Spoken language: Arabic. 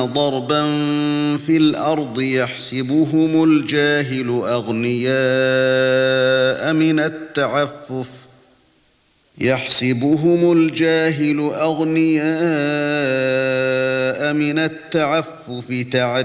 ضربا في الأرض يحسبهم الجاهل أغنياء من التعفف